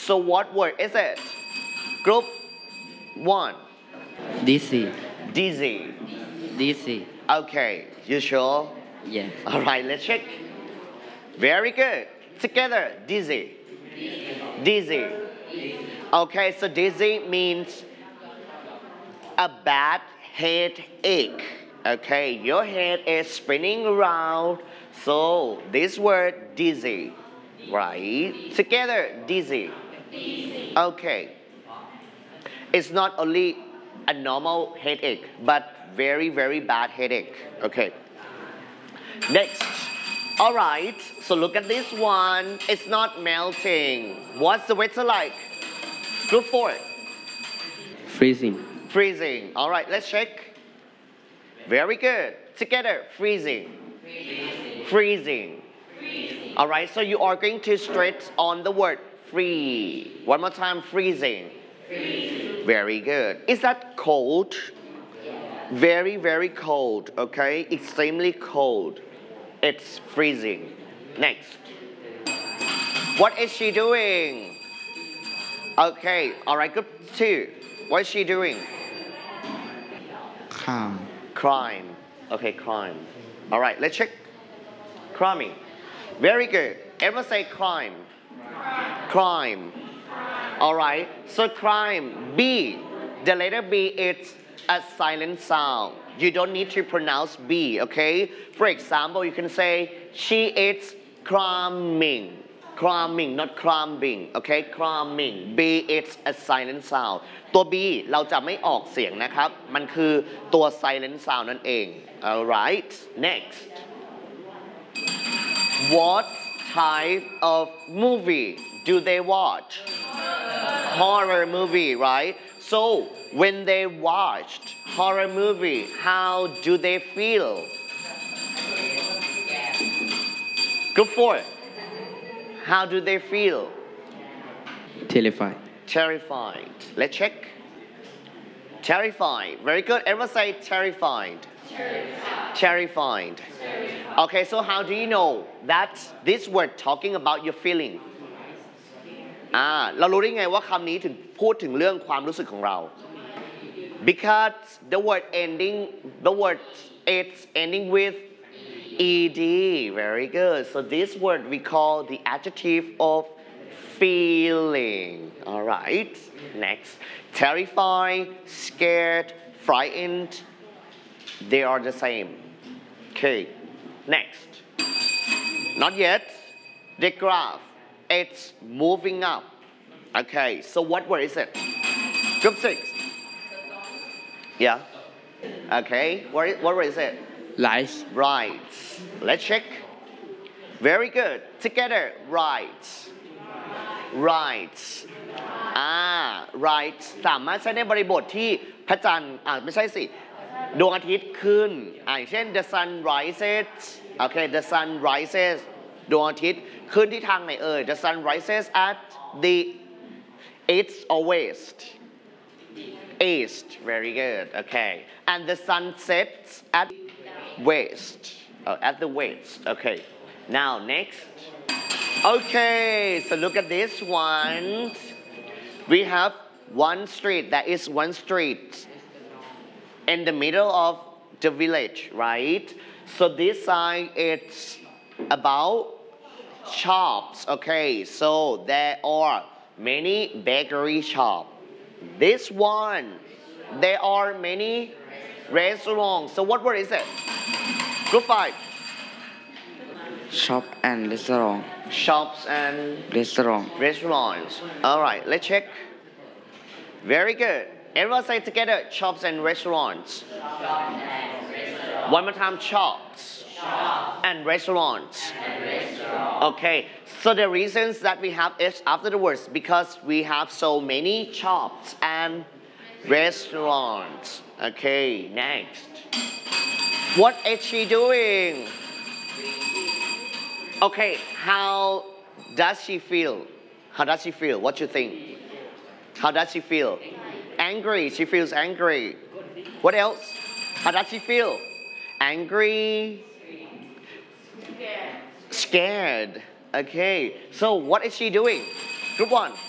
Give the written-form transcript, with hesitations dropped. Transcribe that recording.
So what word is it? Group 1. Dizzy. Dizzy. Dizzy. Okay, you sure? Yes. Alright, let's check. Very good. Together, dizzy. Dizzy. Okay, so dizzy means a bad headache. Okay, your head is spinning around. So this word dizzy, right? Together, dizzy. Okay. It's not only a normal headache, but very, very bad headache. Okay. Next. Alright, so look at this one. It's not melting. What's the weather like? Group 4. Freezing. Freezing. Alright, let's check. Very good. Together, freezing. Freezing. Alright, so you are going to stretch on the word free. One more time, freezing. Very good. Is that cold? Very, very cold, okay? Extremely cold. It's freezing. Next. What is she doing? Okay, alright, group 2. What is she doing? Calm. Crime. Okay, crime. Alright, let's check. Criming. Very good. Everyone say crime. Crime. Alright, so crime. B. The letter B is a silent sound. You don't need to pronounce B, okay? For example, you can say, she is cramming. Cramming, not cramming, okay? Cramming. B is a silent sound. ตัว B เราจะไม่ออกเสียงนะครับ มันคือตัว silent sound นั่นเอง Alright, next. What type of movie do they watch? Horror movie, right? So when they watched horror movie, how do they feel? Group 4. How do they feel? Terrified. Terrified. Let's check. Terrified. Very good. Everyone say terrified. Terrified. Okay, so how do you know that this word talking about your feeling? เรารู้ได้ไงว่าคำนี้ถึงพูดถึงเรื่องความรู้สึกของเรา Because the word it's ending with ed. Very good. So this word we call the adjective of feeling. Alright. Next. Terrified, scared, frightened. They are the same. Okay. Next. Not yet. The graph. It's moving up. Okay. So what word is it? Group 6. Yeah. Okay. What word is it? Lights. Right. Let's check. Very good. Together. Right. Right. Right สามารถใช้ในบริบทที่พระจันทร์ไม่ใช่สิดวงอาทิตย์ขึ้นอย่างเช่น the sun rises okay the sun rises ดวงอาทิตย์ขึ้นที่ทางไหนเอ่ย the sun rises at the east or west east very good okay and the sun sets at west at the west okay now next okay so look at this one we have one street that is one street in the middle of the village right so this side it's about shops okay so there are many bakery shops this one there are many restaurants so what word is it group 5 Shop and restaurant. shops and restaurants alright let's check very good everyone say together shops and restaurants one more time shops and restaurants okay so the reasons that we have is after the words because we have so many shops and restaurants okay next what is she doing okay how does she feel what you think how does she feel angry she feels angry what else how does she feel angry scared okay so what is she doing group 1